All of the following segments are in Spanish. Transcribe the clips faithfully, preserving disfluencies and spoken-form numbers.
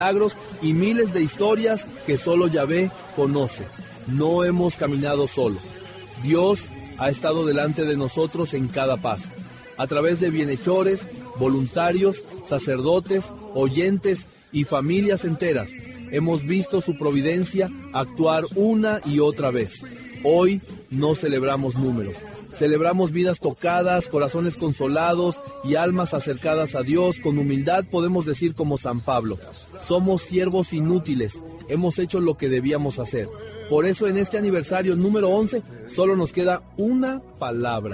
milagros y miles de historias que solo Yahvé conoce. No hemos caminado solos. Dios ha estado delante de nosotros en cada paso, a través de bienhechores, voluntarios, sacerdotes, oyentes y familias enteras. Hemos visto su providencia actuar una y otra vez. Hoy no celebramos números, celebramos vidas tocadas, corazones consolados y almas acercadas a Dios. Con humildad podemos decir como San Pablo: somos siervos inútiles, hemos hecho lo que debíamos hacer. Por eso en este aniversario número once solo nos queda una palabra: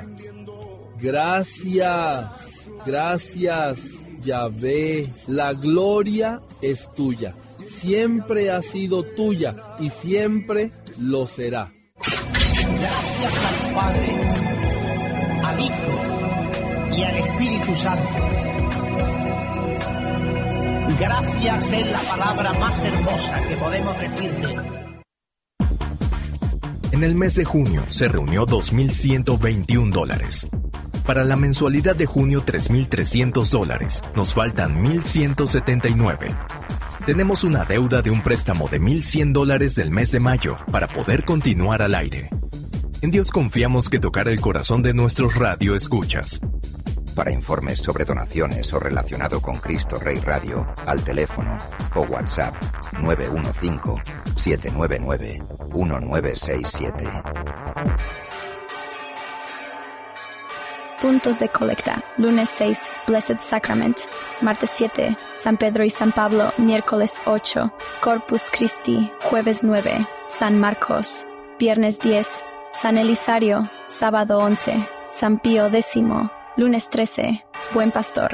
gracias, gracias Yahvé. La gloria es tuya, siempre ha sido tuya y siempre lo será. Gracias al Padre, al Hijo y al Espíritu Santo. Gracias es la palabra más hermosa que podemos decirle. En el mes de junio se reunió dos mil ciento veintiún dólares. Para la mensualidad de junio, tres mil trescientos dólares. Nos faltan mil ciento setenta y nueve. Tenemos una deuda de un préstamo de mil cien dólares del mes de mayo para poder continuar al aire. En Dios confiamos que tocará el corazón de nuestros radioescuchas. Para informes sobre donaciones o relacionado con Cristo Rey Radio, al teléfono o WhatsApp nueve uno cinco, siete nueve nueve, uno nueve seis siete. Puntos de colecta. Lunes seis, Blessed Sacrament. Martes siete, San Pedro y San Pablo. Miércoles ocho, Corpus Christi. Jueves nueve, San Marcos. Viernes diez, San Elisario. Sábado once, San Pío X. Lunes trece, Buen Pastor.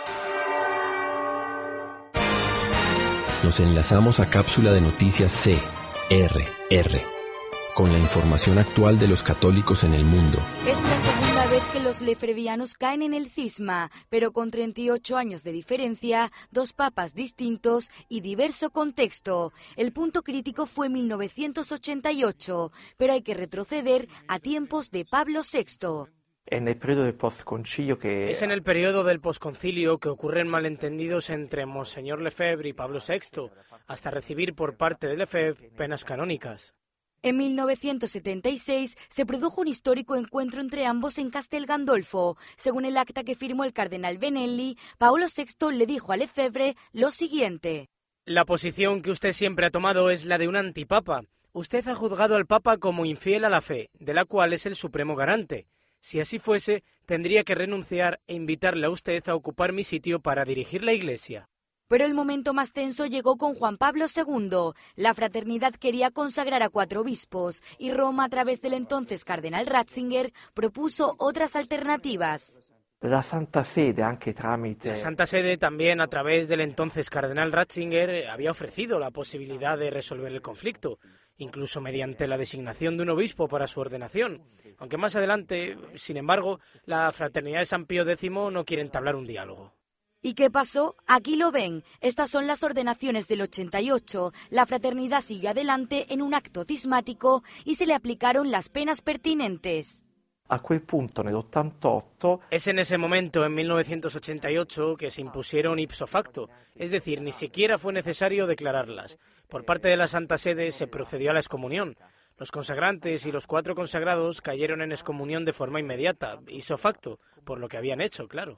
Nos enlazamos a cápsula de noticias C R R con la información actual de los católicos en el mundo. Es la segunda vez que los lefebvrianos caen en el cisma, pero con treinta y ocho años de diferencia, dos papas distintos y diverso contexto. El punto crítico fue mil novecientos ochenta y ocho, pero hay que retroceder a tiempos de Pablo sexto. En el periodo del postconcilio que... Es en el periodo del posconcilio que ocurren malentendidos entre Monseñor Lefebvre y Pablo sexto, hasta recibir por parte de Lefebvre penas canónicas. En mil novecientos setenta y seis se produjo un histórico encuentro entre ambos en Castel Gandolfo. Según el acta que firmó el cardenal Benelli, Paolo sexto le dijo a Lefebvre lo siguiente: la posición que usted siempre ha tomado es la de un antipapa. Usted ha juzgado al papa como infiel a la fe, de la cual es el supremo garante. Si así fuese, tendría que renunciar e invitarle a usted a ocupar mi sitio para dirigir la Iglesia. Pero el momento más tenso llegó con Juan Pablo segundo. La fraternidad quería consagrar a cuatro obispos y Roma, a través del entonces cardenal Ratzinger, propuso otras alternativas. La Santa Sede, anche tramite... La Santa Sede también, a través del entonces cardenal Ratzinger, había ofrecido la posibilidad de resolver el conflicto, incluso mediante la designación de un obispo para su ordenación. Aunque más adelante, sin embargo, la Fraternidad de San Pío X no quiere entablar un diálogo. ¿Y qué pasó? Aquí lo ven. Estas son las ordenaciones del ochenta y ocho. La fraternidad siguió adelante en un acto cismático y se le aplicaron las penas pertinentes. A quel punto, en el ochenta y ocho... Es en ese momento, en mil novecientos ochenta y ocho, que se impusieron ipso facto, es decir, ni siquiera fue necesario declararlas. Por parte de la Santa Sede se procedió a la excomunión. Los consagrantes y los cuatro consagrados cayeron en excomunión de forma inmediata, ipso facto, por lo que habían hecho, claro.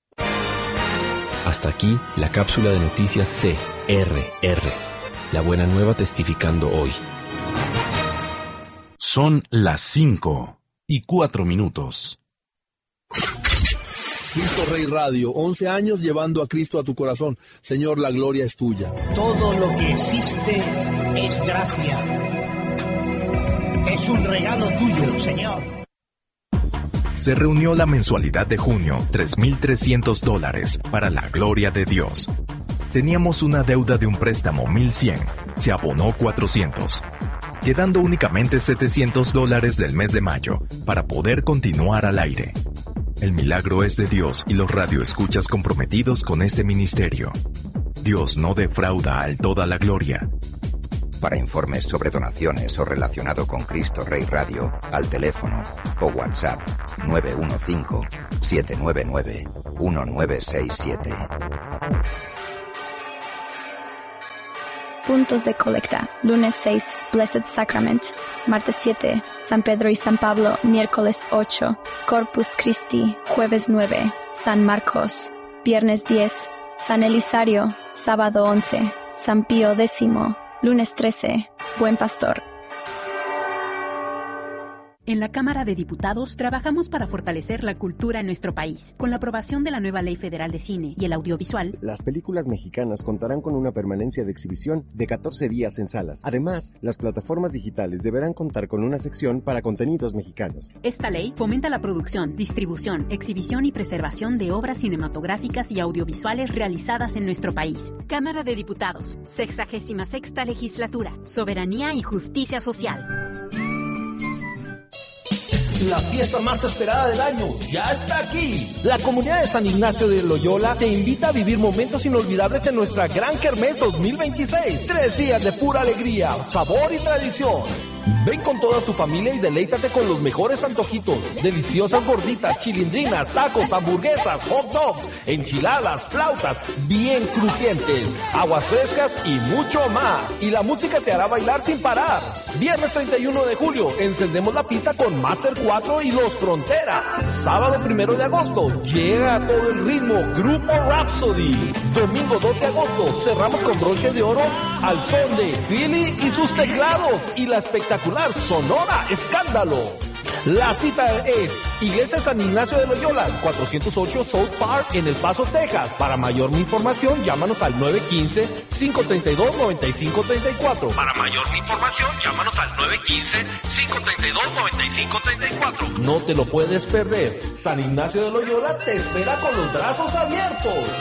Hasta aquí la cápsula de noticias C R R. La buena nueva testificando hoy. Son las cinco y cuatro minutos. Cristo Rey Radio, once años llevando a Cristo a tu corazón. Señor, la gloria es tuya. Todo lo que existe es gracia. Es un regalo tuyo, Señor. Se reunió la mensualidad de junio, tres mil trescientos dólares, para la gloria de Dios. Teníamos una deuda de un préstamo mil cien, se abonó cuatrocientos, quedando únicamente setecientos dólares del mes de mayo para poder continuar al aire. El milagro es de Dios y los radioescuchas comprometidos con este ministerio. Dios no defrauda al toda la gloria. Para informes sobre donaciones o relacionado con Cristo Rey Radio, al teléfono o WhatsApp nueve uno cinco, siete nueve nueve, uno nueve seis siete. Puntos de colecta. Lunes seis, Blessed Sacrament. Martes siete, San Pedro y San Pablo. Miércoles ocho, Corpus Christi. Jueves nueve, San Marcos. Viernes diez, San Elisario. Sábado once, San Pío X. Lunes trece, Buen Pastor. En la Cámara de Diputados trabajamos para fortalecer la cultura en nuestro país. Con la aprobación de la nueva Ley Federal de Cine y el Audiovisual, las películas mexicanas contarán con una permanencia de exhibición de catorce días en salas. Además, las plataformas digitales deberán contar con una sección para contenidos mexicanos. Esta ley fomenta la producción, distribución, exhibición y preservación de obras cinematográficas y audiovisuales realizadas en nuestro país. Cámara de Diputados, sexagésima sexta Legislatura, Soberanía y Justicia Social. La fiesta más esperada del año ya está aquí. La comunidad de San Ignacio de Loyola te invita a vivir momentos inolvidables en nuestra Gran Kermés dos mil veintiséis. Tres días de pura alegría, sabor y tradición. Ven con toda tu familia y deleítate con los mejores antojitos, deliciosas gorditas, chilindrinas, tacos, hamburguesas, hot dogs, enchiladas, flautas, bien crujientes, aguas frescas y mucho más. Y la música te hará bailar sin parar. Viernes treinta y uno de julio, encendemos la pista con Master cuatro y Los Fronteras. Sábado primero de agosto, llega a todo el ritmo Grupo Rhapsody. Domingo dos de agosto, cerramos con broche de oro al son de Philly y sus teclados y la espectacular Sonora Escándalo. La cita es Iglesia San Ignacio de Loyola, cuatrocientos ocho South Park en El Paso, Texas. Para mayor información, llámanos al nueve uno cinco, cinco tres dos, nueve cinco tres cuatro. Para mayor información, llámanos al nueve uno cinco, cinco tres dos, nueve cinco tres cuatro. No te lo puedes perder. San Ignacio de Loyola te espera con los brazos abiertos.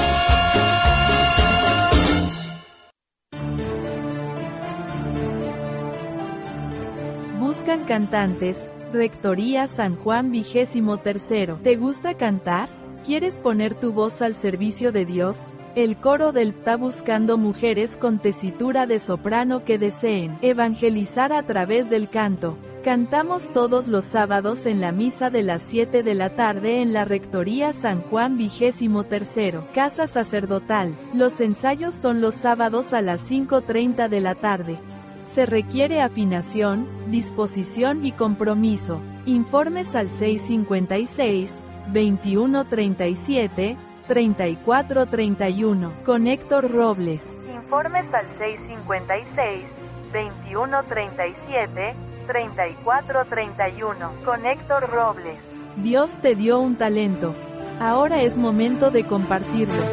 Buscan cantantes. Rectoría San Juan vigésimo tercero. ¿Te gusta cantar? ¿Quieres poner tu voz al servicio de Dios? El coro del P T A buscando mujeres con tesitura de soprano que deseen evangelizar a través del canto. Cantamos todos los sábados en la misa de las siete de la tarde en la Rectoría San Juan vigésimo tercero, Casa Sacerdotal. Los ensayos son los sábados a las cinco treinta de la tarde. Se requiere afinación, disposición y compromiso. Informes al seis cinco seis, veintiuno treinta y siete, treinta y cuatro treinta y uno. Con Héctor Robles. Informes al seis cinco seis, veintiuno treinta y siete, treinta y cuatro treinta y uno. Con Héctor Robles. Dios te dio un talento. Ahora es momento de compartirlo.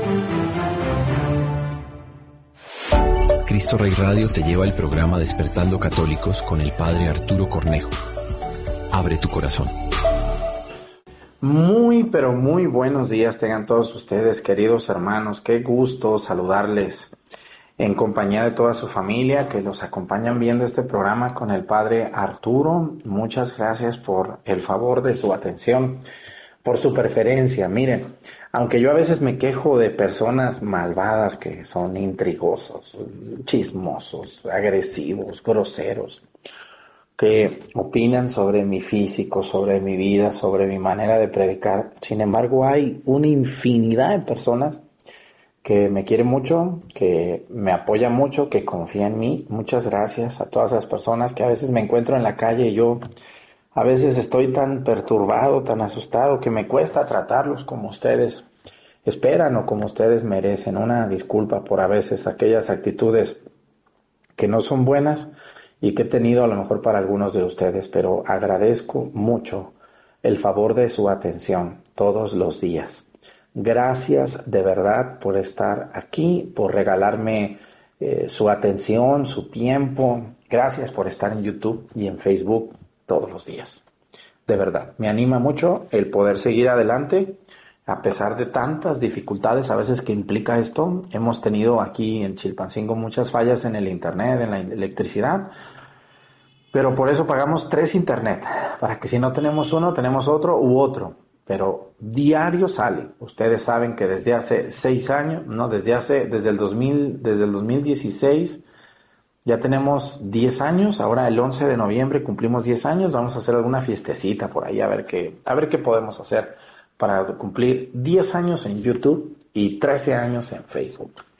Cristo Rey Radio te lleva el programa Despertando Católicos con el Padre Arturo Cornejo. Abre tu corazón. Muy, pero muy buenos días tengan todos ustedes, queridos hermanos. Qué gusto saludarles en compañía de toda su familia que los acompañan viendo este programa con el Padre Arturo. Muchas gracias por el favor de su atención, por su preferencia. Miren, aunque yo a veces me quejo de personas malvadas que son intrigosos, chismosos, agresivos, groseros, que opinan sobre mi físico, sobre mi vida, sobre mi manera de predicar. Sin embargo, hay una infinidad de personas que me quieren mucho, que me apoyan mucho, que confían en mí. Muchas gracias a todas esas personas que a veces me encuentro en la calle y yo a veces estoy tan perturbado, tan asustado, que me cuesta tratarlos como ustedes esperan o como ustedes merecen. Una disculpa por a veces aquellas actitudes que no son buenas y que he tenido a lo mejor para algunos de ustedes, pero agradezco mucho el favor de su atención todos los días. Gracias de verdad por estar aquí, por regalarme eh, su atención, su tiempo. Gracias por estar en YouTube y en Facebook todos los días. De verdad, me anima mucho el poder seguir adelante a pesar de tantas dificultades a veces que implica esto. Hemos tenido aquí en Chilpancingo muchas fallas en el internet, en la electricidad, pero por eso pagamos tres internet, para que si no tenemos uno, tenemos otro u otro, pero diario sale. Ustedes saben que desde hace seis años, no, desde hace, desde el dos mil, desde el dos mil dieciséis, ya tenemos diez años. Ahora el once de noviembre cumplimos diez años. Vamos a hacer alguna fiestecita por ahí a ver qué, a ver qué podemos hacer para cumplir diez años en YouTube y trece años en Facebook.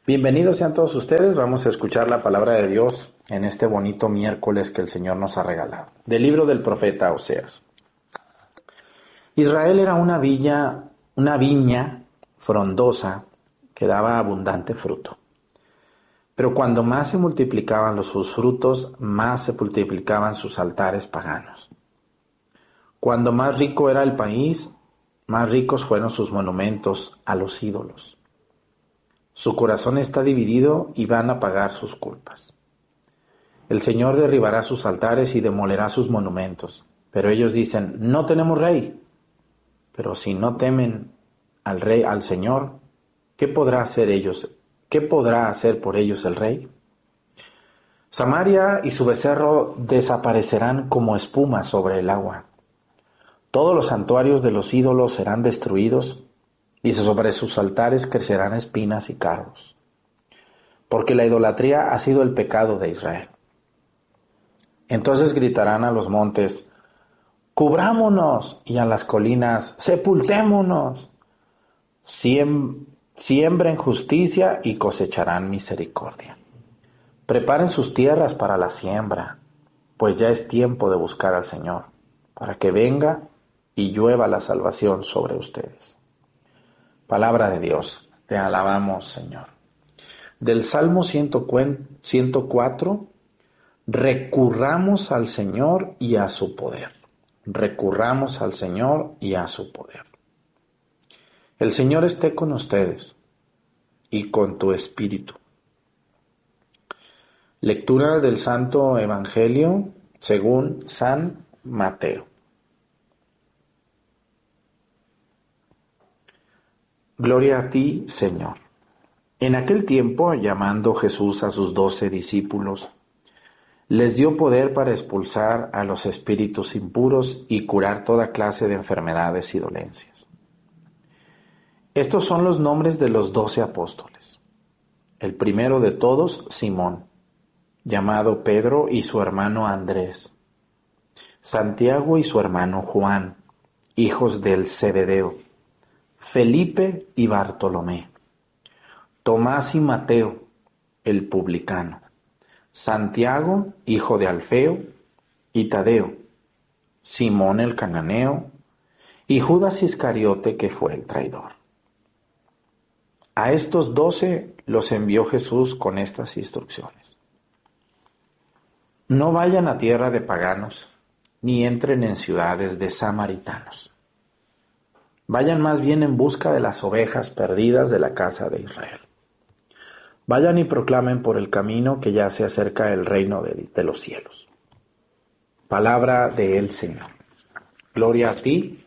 Bienvenidos sean todos ustedes, vamos a escuchar la palabra de Dios en este bonito miércoles que el Señor nos ha regalado. Del libro del profeta Oseas. Israel era una villa, una viña frondosa que daba abundante fruto. Pero cuando más se multiplicaban los, sus frutos, más se multiplicaban sus altares paganos. Cuando más rico era el país, más ricos fueron sus monumentos a los ídolos. Su corazón está dividido y van a pagar sus culpas. El Señor derribará sus altares y demolerá sus monumentos. Pero ellos dicen, no tenemos rey. Pero si no temen al rey, al Señor, ¿qué podrá hacer ellos? ¿Qué podrá hacer por ellos el rey? Samaria y su becerro desaparecerán como espuma sobre el agua. Todos los santuarios de los ídolos serán destruidos y sobre sus altares crecerán espinas y cardos. Porque la idolatría ha sido el pecado de Israel. Entonces gritarán a los montes, cubrámonos, y a las colinas, sepultémonos. Siem, siembren justicia y cosecharán misericordia. Preparen sus tierras para la siembra, pues ya es tiempo de buscar al Señor, para que venga y llueva la salvación sobre ustedes. Palabra de Dios, te alabamos, Señor. Del Salmo ciento cuatro, recurramos al Señor y a su poder. Recurramos al Señor y a su poder. El Señor esté con ustedes y con tu espíritu. Lectura del Santo Evangelio según San Mateo. Gloria a ti, Señor. En aquel tiempo, llamando Jesús a sus doce discípulos, les dio poder para expulsar a los espíritus impuros y curar toda clase de enfermedades y dolencias. Estos son los nombres de los doce apóstoles. El primero de todos, Simón, llamado Pedro, y su hermano Andrés. Santiago y su hermano Juan, hijos del Zebedeo. Felipe y Bartolomé, Tomás y Mateo, el publicano, Santiago, hijo de Alfeo, y Tadeo, Simón el cananeo, y Judas Iscariote, que fue el traidor. A estos doce los envió Jesús con estas instrucciones. No vayan a tierra de paganos, ni entren en ciudades de samaritanos. Vayan más bien en busca de las ovejas perdidas de la casa de Israel. Vayan y proclamen por el camino que ya se acerca el reino de, de los cielos. Palabra del Señor. Gloria a ti,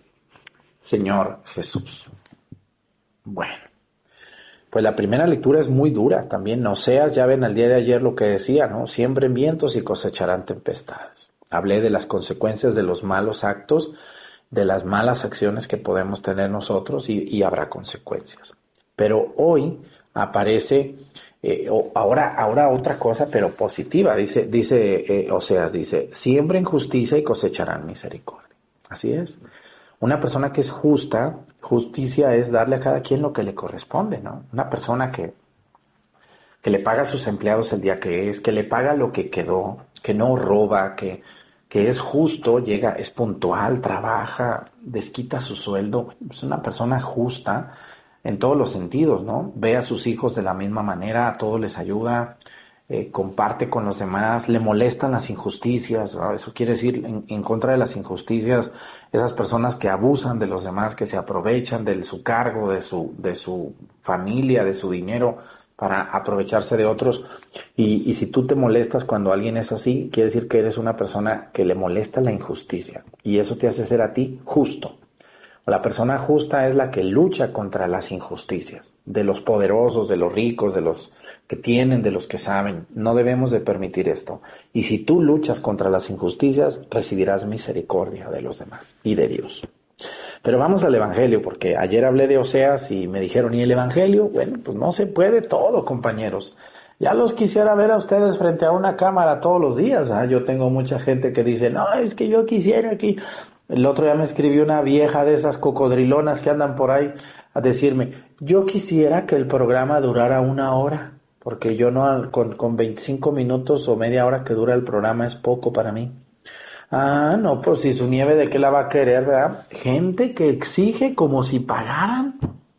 Señor Jesús. Bueno, pues la primera lectura es muy dura también. Oseas, ya ven al día de ayer lo que decía, ¿no? Siembren vientos y cosecharán tempestades. Hablé de las consecuencias de los malos actos, de las malas acciones que podemos tener nosotros y, y habrá consecuencias. Pero hoy aparece eh, ahora, ahora otra cosa, pero positiva. Dice, dice eh, Oseas, dice, siembren justicia y cosecharán misericordia. Así es. Una persona que es justa, justicia es darle a cada quien lo que le corresponde, ¿no? Una persona que, que le paga a sus empleados el día que es, que le paga lo que quedó, que no roba, que... que es justo, llega, es puntual, trabaja, desquita su sueldo, es una persona justa en todos los sentidos, ¿no? Ve a sus hijos de la misma manera, a todos les ayuda, eh, comparte con los demás, le molestan las injusticias, ¿no? Eso quiere decir, en, en contra de las injusticias, esas personas que abusan de los demás, que se aprovechan de su cargo, de su, de su familia, de su dinero, para aprovecharse de otros, y, y si tú te molestas cuando alguien es así, quiere decir que eres una persona que le molesta la injusticia, y eso te hace ser a ti justo. La persona justa es la que lucha contra las injusticias, de los poderosos, de los ricos, de los que tienen, de los que saben. No debemos de permitir esto. Y si tú luchas contra las injusticias, recibirás misericordia de los demás y de Dios. Pero vamos al Evangelio, porque ayer hablé de Oseas y me dijeron, ¿y el Evangelio? Bueno, pues no se puede todo, compañeros. Ya los quisiera ver a ustedes frente a una cámara todos los días. ¿eh? Yo tengo mucha gente que dice, no, es que yo quisiera que... El otro día me escribió una vieja de esas cocodrilonas que andan por ahí a decirme, yo quisiera que el programa durara una hora. porque yo no, con, con veinticinco minutos o media hora que dura el programa es poco para mí. Ah, no, pues si su nieve, ¿de qué la va a querer, verdad? Gente que exige como si pagaran.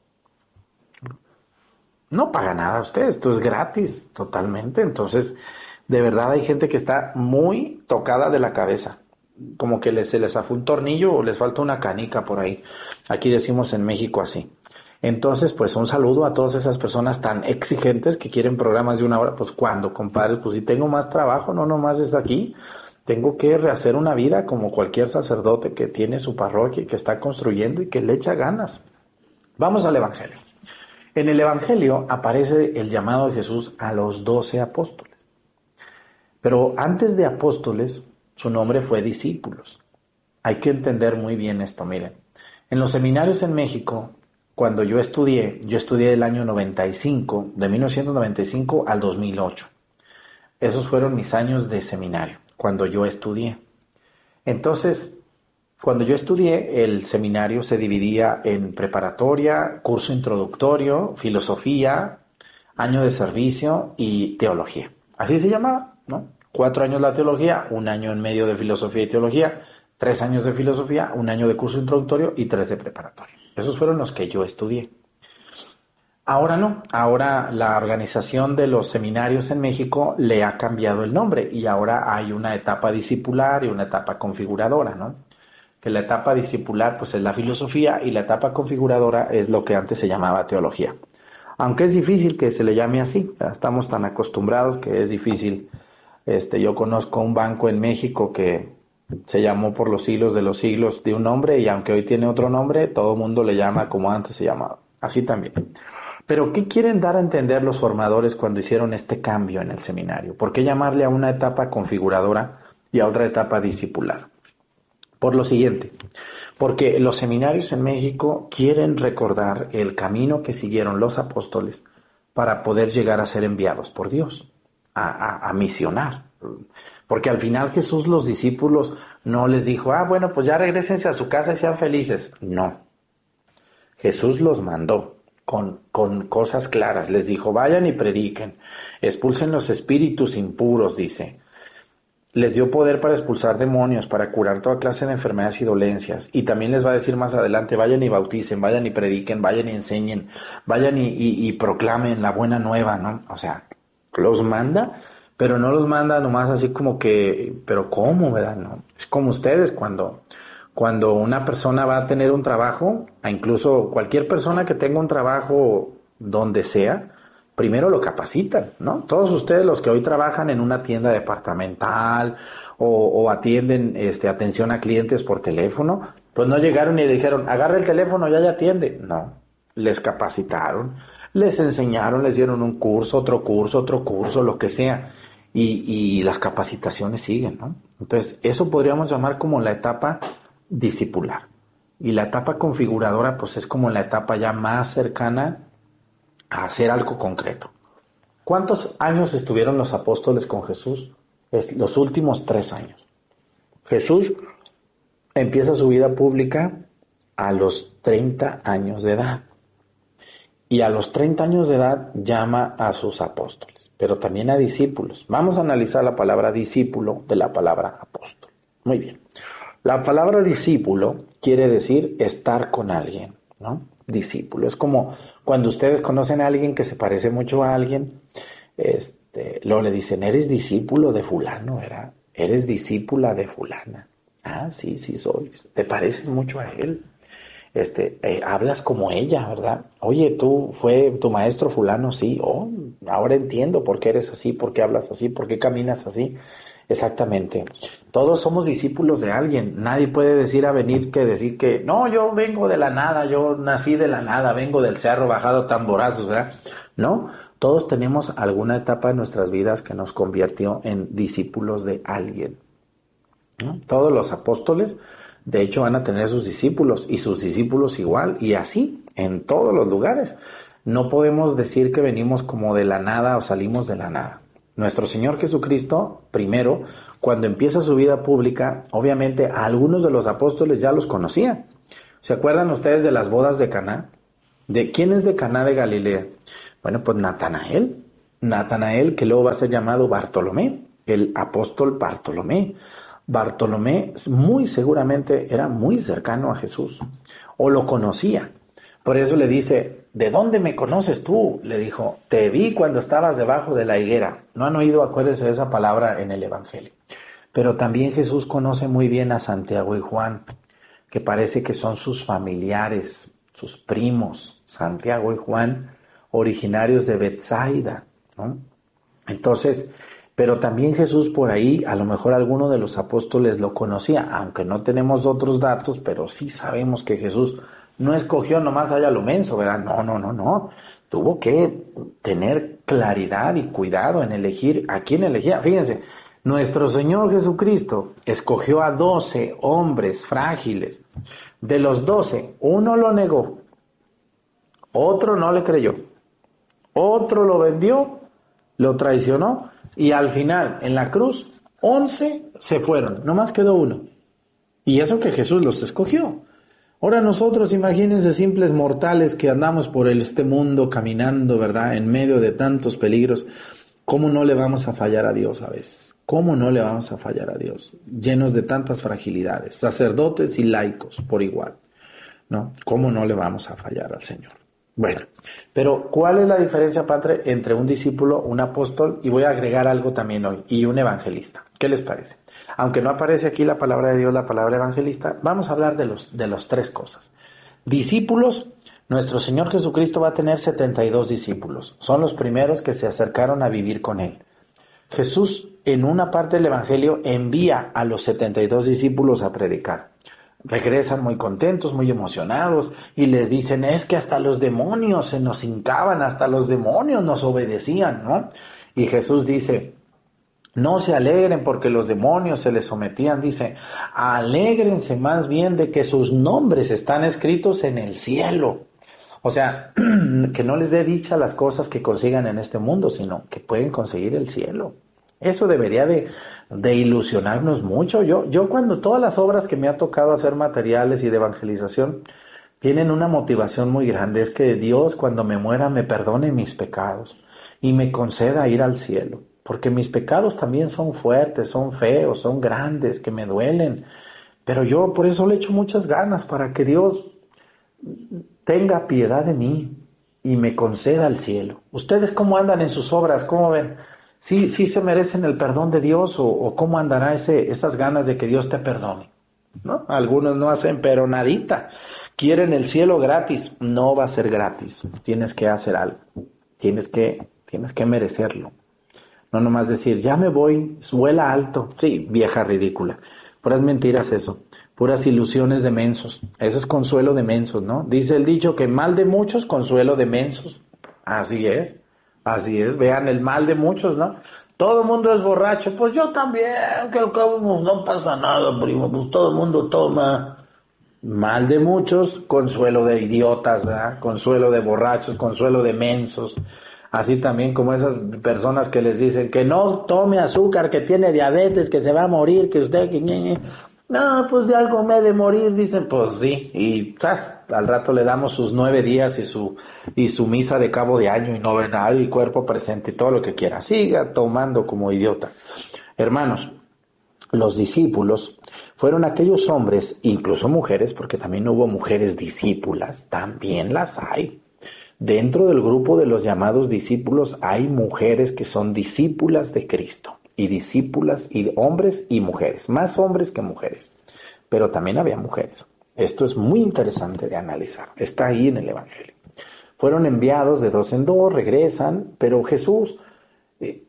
No paga nada usted, esto es gratis, totalmente. Entonces, de verdad hay gente que está muy tocada de la cabeza. Como que les, se les afó un tornillo o les falta una canica por ahí. Aquí decimos en México así. Entonces, pues un saludo a todas esas personas tan exigentes que quieren programas de una hora. Pues cuando, compadre, pues si tengo más trabajo, no nomás es aquí. Tengo que rehacer una vida como cualquier sacerdote que tiene su parroquia y que está construyendo y que le echa ganas. Vamos al Evangelio. En el Evangelio aparece el llamado de Jesús a los doce apóstoles. Pero antes de apóstoles, su nombre fue discípulos. Hay que entender muy bien esto, miren. En los seminarios en México, cuando yo estudié, yo estudié el año noventa y cinco, de mil novecientos noventa y cinco al dos mil ocho. Esos fueron mis años de seminario, cuando yo estudié. Entonces, cuando yo estudié, el seminario se dividía en preparatoria, curso introductorio, filosofía, año de servicio y teología. Así se llamaba, ¿no? Cuatro años la teología, un año en medio de filosofía y teología, tres años de filosofía, un año de curso introductorio y tres de preparatoria. Esos fueron los que yo estudié. Ahora no, ahora la organización de los seminarios en México le ha cambiado el nombre y ahora hay una etapa discipular y una etapa configuradora, ¿no? Que la etapa discipular pues es la filosofía y la etapa configuradora es lo que antes se llamaba teología. Aunque es difícil que se le llame así, estamos tan acostumbrados que es difícil. Este, yo conozco un banco en México que se llamó por los siglos de los siglos de un nombre y aunque hoy tiene otro nombre, todo el mundo le llama como antes se llamaba. Así también. Pero ¿qué quieren dar a entender los formadores cuando hicieron este cambio en el seminario? ¿Por qué llamarle a una etapa configuradora y a otra etapa discipular? Por lo siguiente, porque los seminarios en México quieren recordar el camino que siguieron los apóstoles para poder llegar a ser enviados por Dios, a, a, a misionar. Porque al final Jesús, los discípulos, no les dijo, ah, bueno, pues ya regrésense a su casa y sean felices. No. Jesús los mandó con, con cosas claras. Les dijo, vayan y prediquen, expulsen los espíritus impuros, dice. Les dio poder para expulsar demonios, para curar toda clase de enfermedades y dolencias. Y también les va a decir más adelante, vayan y bauticen, vayan y prediquen, vayan y enseñen, vayan y, y, y proclamen la buena nueva, ¿no? O sea, los manda, pero no los manda nomás así como que, pero ¿cómo, verdad? No, es como ustedes cuando, cuando una persona va a tener un trabajo, a incluso cualquier persona que tenga un trabajo donde sea, primero lo capacitan, ¿no? Todos ustedes los que hoy trabajan en una tienda departamental o, o atienden este, atención a clientes por teléfono, pues no llegaron y le dijeron, agarra el teléfono, ya ya atiende. No, les capacitaron, les enseñaron, les dieron un curso, otro curso, otro curso, lo que sea. Y, y las capacitaciones siguen, ¿no? Entonces, eso podríamos llamar como la etapa discipular. Y la etapa configuradora, pues es como la etapa ya más cercana a hacer algo concreto. ¿Cuántos años estuvieron los apóstoles con Jesús? Es los últimos tres años. Jesús empieza su vida pública a los treinta años de edad. Y a los treinta años de edad llama a sus apóstoles, pero también a discípulos. Vamos a analizar la palabra discípulo de la palabra apóstol. Muy bien. La palabra discípulo quiere decir estar con alguien, ¿no? Discípulo. Es como cuando ustedes conocen a alguien que se parece mucho a alguien, este, luego le dicen, eres discípulo de fulano, ¿verdad? Eres discípula de fulana. Ah, sí, sí soy. Te pareces mucho a él. Este, eh, hablas como ella, ¿verdad? Oye, tú fue tu maestro fulano, sí. Oh, ahora entiendo por qué eres así, por qué hablas así, por qué caminas así. Exactamente. Todos somos discípulos de alguien. Nadie puede decir a venir que decir que no, yo vengo de la nada, yo nací de la nada, vengo del cerro bajado tamborazos, ¿verdad? No, todos tenemos alguna etapa de nuestras vidas que nos convirtió en discípulos de alguien, ¿no? Todos los apóstoles, de hecho, van a tener sus discípulos y sus discípulos igual, y así en todos los lugares. No podemos decir que venimos como de la nada o salimos de la nada. Nuestro Señor Jesucristo, primero, cuando empieza su vida pública, obviamente a algunos de los apóstoles ya los conocía. ¿Se acuerdan ustedes de las bodas de Caná? ¿De quién es de Caná de Galilea? Bueno, pues Natanael. Natanael, que luego va a ser llamado Bartolomé, el apóstol Bartolomé. Bartolomé muy seguramente era muy cercano a Jesús, o lo conocía. Por eso le dice, ¿de dónde me conoces tú? Le dijo, te vi cuando estabas debajo de la higuera. No han oído, acuérdense de esa palabra en el Evangelio. Pero también Jesús conoce muy bien a Santiago y Juan, que parece que son sus familiares, sus primos, Santiago y Juan, originarios de Betsaida, ¿no? Entonces, pero también Jesús por ahí, a lo mejor alguno de los apóstoles lo conocía, aunque no tenemos otros datos, pero sí sabemos que Jesús no escogió nomás allá lo menso, ¿verdad? No, no, no, no. Tuvo que tener claridad y cuidado en elegir a quién elegía. Fíjense, nuestro Señor Jesucristo escogió a doce hombres frágiles. De los doce, uno lo negó, otro no le creyó, otro lo vendió, lo traicionó, y al final, en la cruz, once se fueron, nomás quedó uno. Y eso que Jesús los escogió. Ahora nosotros, imagínense, simples mortales que andamos por este mundo caminando, ¿verdad?, en medio de tantos peligros, ¿cómo no le vamos a fallar a Dios a veces? ¿Cómo no le vamos a fallar a Dios? Llenos de tantas fragilidades, sacerdotes y laicos por igual, ¿no? ¿Cómo no le vamos a fallar al Señor? Bueno, pero ¿cuál es la diferencia, Padre, entre un discípulo, un apóstol, y voy a agregar algo también hoy, y un evangelista? ¿Qué les parece? Aunque no aparece aquí la palabra de Dios, la palabra evangelista, vamos a hablar de los de las tres cosas. Discípulos, nuestro Señor Jesucristo va a tener setenta y dos discípulos. Son los primeros que se acercaron a vivir con Él. Jesús, en una parte del Evangelio, envía a los setenta y dos discípulos a predicar. Regresan muy contentos, muy emocionados, y les dicen, es que hasta los demonios se nos hincaban, hasta los demonios nos obedecían, ¿no? Y Jesús dice, no se alegren porque los demonios se les sometían, dice, alégrense más bien de que sus nombres están escritos en el cielo. O sea, que no les dé dicha las cosas que consigan en este mundo, sino que pueden conseguir el cielo. Eso debería de, de ilusionarnos mucho. Yo, yo cuando todas las obras que me ha tocado hacer materiales y de evangelización tienen una motivación muy grande, es que Dios cuando me muera me perdone mis pecados y me conceda ir al cielo. Porque mis pecados también son fuertes, son feos, son grandes, que me duelen. Pero yo por eso le echo muchas ganas para que Dios tenga piedad de mí y me conceda el cielo. ¿Ustedes cómo andan en sus obras? ¿Cómo ven? ¿Sí, sí se merecen el perdón de Dios o, o cómo andará ese, esas ganas de que Dios te perdone? ¿No? Algunos no hacen pero nadita. Quieren el cielo gratis. No va a ser gratis. Tienes que hacer algo. Tienes que, tienes que merecerlo. No nomás decir, ya me voy, vuela alto. Sí, vieja ridícula. Puras mentiras eso. Puras ilusiones de mensos. Eso es consuelo de mensos, ¿no? Dice el dicho que mal de muchos, consuelo de mensos. Así es. Así es. Vean el mal de muchos, ¿no? Todo el mundo es borracho. Pues yo también, que al cabo no pasa nada, primo. Pues todo el mundo toma. Mal de muchos, consuelo de idiotas, ¿verdad? Consuelo de borrachos, consuelo de mensos. Así también como esas personas que les dicen que no tome azúcar, que tiene diabetes, que se va a morir, que usted... que no, pues de algo me he de morir, dicen, pues sí, y ¡zas! Al rato le damos sus nueve días y su y su misa de cabo de año y novenario y cuerpo presente y todo lo que quiera. Siga tomando como idiota. Hermanos, los discípulos fueron aquellos hombres, incluso mujeres, porque también hubo mujeres discípulas, también las hay. Dentro del grupo de los llamados discípulos hay mujeres que son discípulas de Cristo. Y discípulas, y hombres y mujeres, más hombres que mujeres, pero también había mujeres. Esto es muy interesante de analizar, está ahí en el Evangelio. Fueron enviados de dos en dos, regresan, pero Jesús, eh,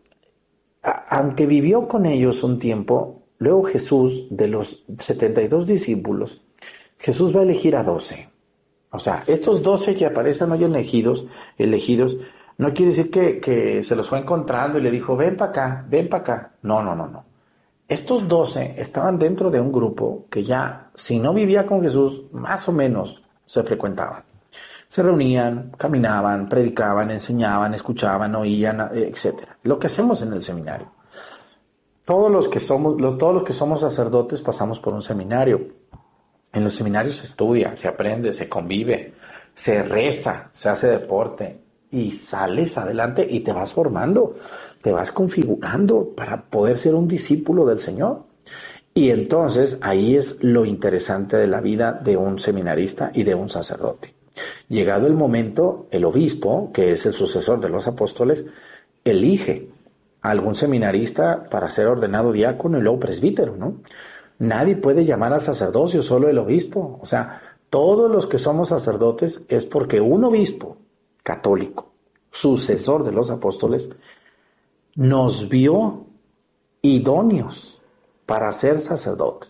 a, aunque vivió con ellos un tiempo, luego Jesús, de los setenta y dos discípulos, Jesús va a elegir a doce. O sea, estos doce que aparecen hoy elegidos, elegidos, no quiere decir que, que se los fue encontrando y le dijo, ven para acá, ven para acá. No, no, no, no. Estos doce estaban dentro de un grupo que ya, si no vivía con Jesús, más o menos se frecuentaban. Se reunían, caminaban, predicaban, enseñaban, escuchaban, oían, etcétera. Lo que hacemos en el seminario. Todos los que somos, todos los que somos sacerdotes pasamos por un seminario. En los seminarios se estudia, se aprende, se convive, se reza, se hace deporte. y sales adelante y te vas formando, te vas configurando para poder ser un discípulo del Señor. Y entonces ahí es lo interesante de la vida de un seminarista y de un sacerdote. Llegado el momento, el obispo, que es el sucesor de los apóstoles, elige a algún seminarista para ser ordenado diácono y luego presbítero, ¿no? Nadie puede llamar al sacerdocio, solo el obispo. O sea, todos los que somos sacerdotes es porque un obispo católico, sucesor de los apóstoles, nos vio idóneos para ser sacerdotes.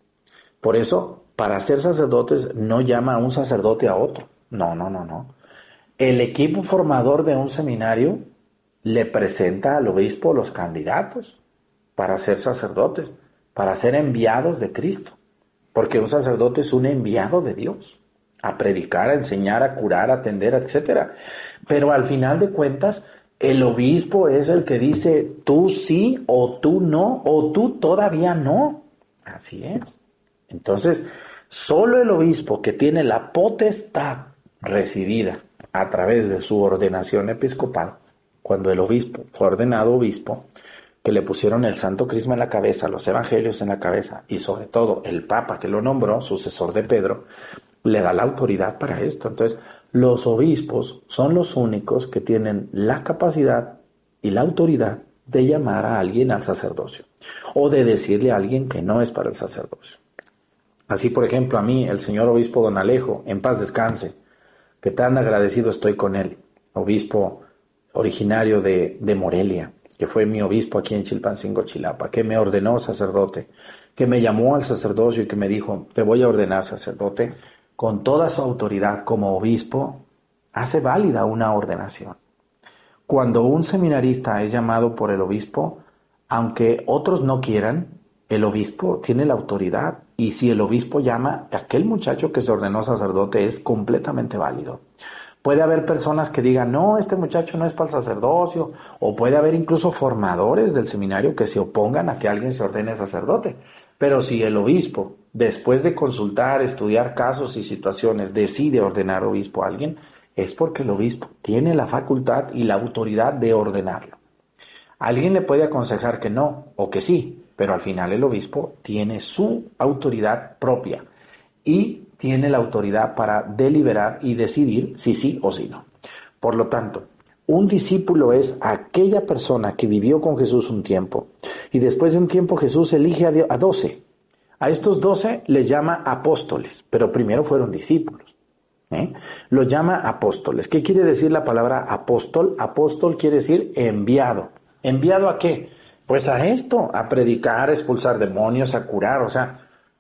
Por eso, para ser sacerdotes no llama a un sacerdote a otro. No, no, no, no. El equipo formador de un seminario le presenta al obispo los candidatos para ser sacerdotes, para ser enviados de Cristo. Porque un sacerdote es un enviado de Dios, a predicar, a enseñar, a curar, a atender, etcétera. Pero al final de cuentas, el obispo es el que dice, tú sí, o tú no, o tú todavía no. Así es. Entonces, solo el obispo que tiene la potestad recibida a través de su ordenación episcopal, cuando el obispo fue ordenado obispo, que le pusieron el santo crisma en la cabeza, los evangelios en la cabeza, y sobre todo el papa que lo nombró, sucesor de Pedro, le da la autoridad para esto. Entonces, los obispos son los únicos que tienen la capacidad y la autoridad de llamar a alguien al sacerdocio, o de decirle a alguien que no es para el sacerdocio. Así, por ejemplo, a mí, el señor obispo don Alejo, en paz descanse, que tan agradecido estoy con él, obispo originario de, de Morelia, que fue mi obispo aquí en Chilpancingo, Chilapa, que me ordenó sacerdote, que me llamó al sacerdocio y que me dijo, te voy a ordenar sacerdote, con toda su autoridad como obispo, hace válida una ordenación. Cuando un seminarista es llamado por el obispo, aunque otros no quieran, el obispo tiene la autoridad, y si el obispo llama, aquel muchacho que se ordenó sacerdote es completamente válido. Puede haber personas que digan, no, este muchacho no es para el sacerdocio, o puede haber incluso formadores del seminario que se opongan a que alguien se ordene sacerdote. Pero si el obispo, después de consultar, estudiar casos y situaciones, decide ordenar obispo a alguien, es porque el obispo tiene la facultad y la autoridad de ordenarlo. Alguien le puede aconsejar que no, o que sí, pero al final el obispo tiene su autoridad propia y tiene la autoridad para deliberar y decidir si sí o si no. Por lo tanto, un discípulo es aquella persona que vivió con Jesús un tiempo y después de un tiempo Jesús elige a doce. A estos doce les llama apóstoles, pero primero fueron discípulos. ¿eh? Los llama apóstoles. ¿Qué quiere decir la palabra apóstol? Apóstol quiere decir enviado. ¿Enviado a qué? Pues a esto, a predicar, a expulsar demonios, a curar, o sea,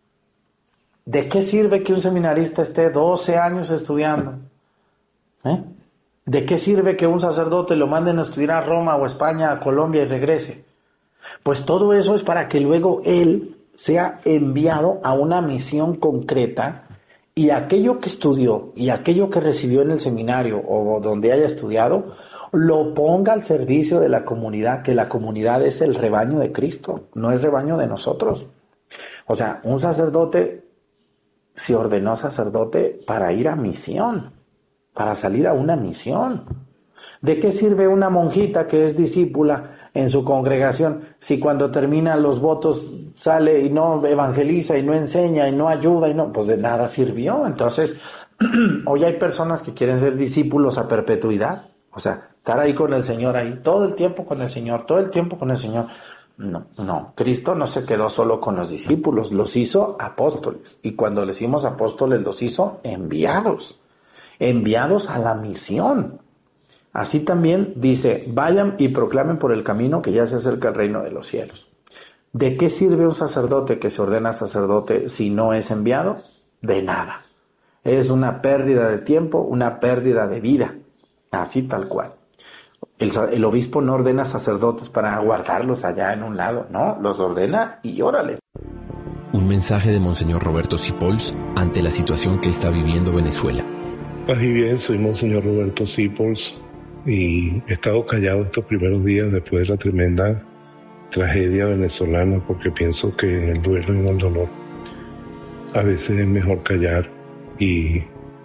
¿de qué sirve que un seminarista esté doce años estudiando? ¿Eh? ¿De qué sirve que un sacerdote lo manden a estudiar a Roma o a España, a Colombia y regrese? Pues todo eso es para que luego él sea enviado a una misión concreta y aquello que estudió y aquello que recibió en el seminario o donde haya estudiado, lo ponga al servicio de la comunidad, que la comunidad es el rebaño de Cristo, no es rebaño de nosotros. O sea, un sacerdote se ordenó sacerdote para ir a misión, para salir a una misión. ¿De qué sirve una monjita que es discípula en su congregación si cuando termina los votos sale y no evangeliza y no enseña y no ayuda y no? Pues de nada sirvió. Entonces, hoy hay personas que quieren ser discípulos a perpetuidad, o sea, estar ahí con el Señor, ahí todo el tiempo con el Señor, todo el tiempo con el Señor. No, no, Cristo no se quedó solo con los discípulos, los hizo apóstoles. Y cuando le hicimos apóstoles, los hizo enviados, enviados a la misión. Así también dice, vayan y proclamen por el camino que ya se acerca el reino de los cielos. ¿De qué sirve un sacerdote que se ordena sacerdote si no es enviado? De nada. Es una pérdida de tiempo, una pérdida de vida. Así tal cual. El, el obispo no ordena sacerdotes para guardarlos allá en un lado, no, los ordena y órale. Un mensaje de Monseñor Roberto Sipols ante la situación que está viviendo Venezuela. Paz y bien, soy Monseñor Roberto Sipols y he estado callado estos primeros días después de la tremenda tragedia venezolana porque pienso que en el duelo y en el dolor a veces es mejor callar y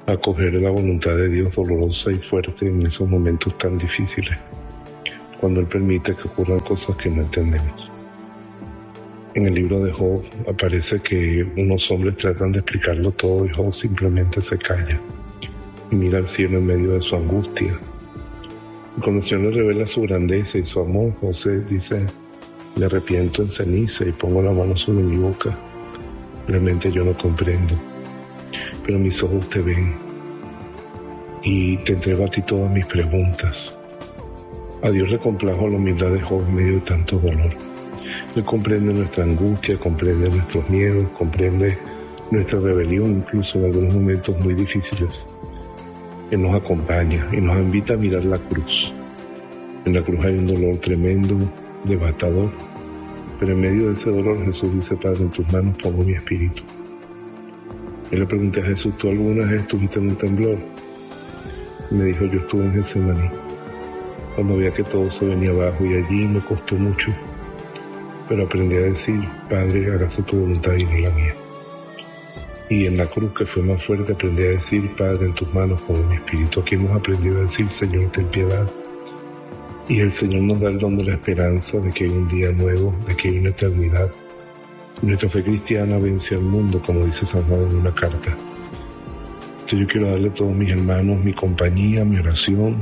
acoger la voluntad de Dios dolorosa y fuerte en esos momentos tan difíciles, cuando Él permite que ocurran cosas que no entendemos. En el libro de Job aparece que unos hombres tratan de explicarlo todo y Job simplemente se calla y mira al cielo en medio de su angustia. Y cuando el Señor le revela su grandeza y su amor, José dice: me arrepiento en ceniza y pongo la mano sobre mi boca. Realmente yo no comprendo, pero mis ojos te ven y te entrego a ti todas mis preguntas. A Dios le complajo la humildad de Job en medio de tanto dolor. Él comprende nuestra angustia, comprende nuestros miedos, comprende nuestra rebelión, incluso en algunos momentos muy difíciles. Él nos acompaña y nos invita a mirar la cruz. En la cruz hay un dolor tremendo, devastador, pero en medio de ese dolor Jesús dice: Padre, en tus manos pongo mi espíritu. Yo le pregunté a Jesús: ¿tú alguna vez estuviste en un temblor? Y me dijo: yo estuve en Getsemaní, cuando veía que todo se venía abajo, y allí me costó mucho, pero aprendí a decir: Padre, hágase tu voluntad y no la mía. Y en la cruz, que fue más fuerte, aprendí a decir: Padre, en tus manos pongo mi espíritu. Aquí hemos aprendido a decir: Señor, ten piedad. Y el Señor nos da el don de la esperanza de que hay un día nuevo, de que hay una eternidad. Nuestra fe cristiana vence al mundo, como dice San Juan en una carta. Entonces yo quiero darle a todos mis hermanos mi compañía, mi oración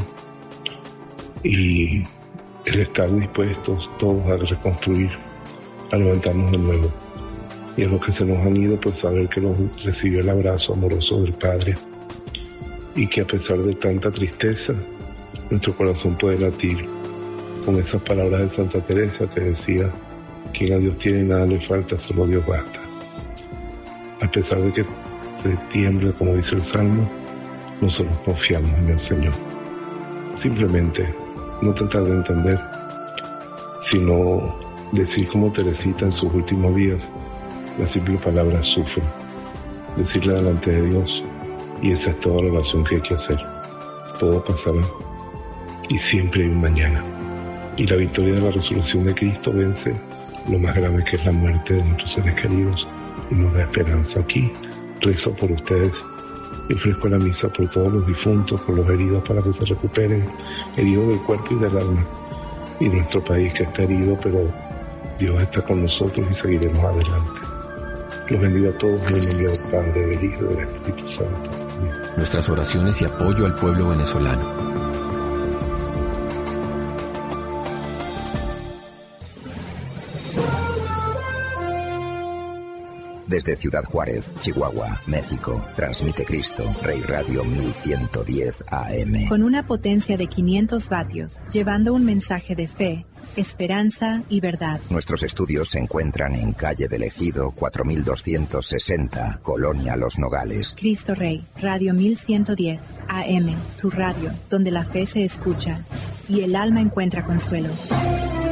y el estar dispuestos todos a reconstruir, a levantarnos de nuevo. Y a los que se nos han ido, pues saber que los recibió el abrazo amoroso del Padre y que a pesar de tanta tristeza, nuestro corazón puede latir con esas palabras de Santa Teresa que decía: quien a Dios tiene nada le falta, solo Dios basta. A pesar de que se tiembla, como dice el Salmo, nosotros confiamos en el Señor. Simplemente no tratar de entender, sino decir como Teresita en sus últimos días, la simple palabra sufro, decirle delante de Dios, y esa es toda la oración que hay que hacer. Todo pasará y siempre hay un mañana. Y la victoria de la resurrección de Cristo vence lo más grave, que es la muerte de nuestros seres queridos, y nos da esperanza. Aquí rezo por ustedes y ofrezco la misa por todos los difuntos, por los heridos, para que se recuperen, heridos del cuerpo y del alma, y nuestro país que está herido, pero Dios está con nosotros y seguiremos adelante. Los bendigo a todos en el nombre del Padre, del Hijo y del Espíritu Santo. Amén. Nuestras oraciones y apoyo al pueblo venezolano. Desde Ciudad Juárez, Chihuahua, México, transmite Cristo Rey Radio mil ciento diez A M. Con una potencia de quinientos vatios, llevando un mensaje de fe, esperanza y verdad. Nuestros estudios se encuentran en calle del Ejido cuatro mil doscientos sesenta, Colonia Los Nogales. Cristo Rey, Radio mil ciento diez A M, tu radio, donde la fe se escucha y el alma encuentra consuelo.